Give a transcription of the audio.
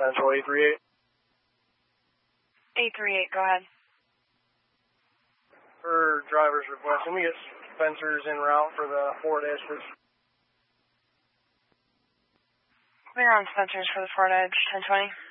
Central 838. 838, go ahead. For driver's request, can we get Spencer's en route for the Ford Edge, please? We're on Spencer's for the Ford Edge, 1020.